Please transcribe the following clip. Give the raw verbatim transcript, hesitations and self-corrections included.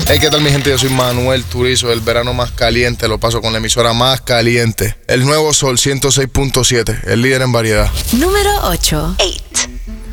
Hey, ¿qué tal mi gente? Yo soy Manuel Turizo. El verano más caliente lo paso con la emisora más caliente. El nuevo Sol ciento seis punto siete, el líder en variedad. Número ocho. eight.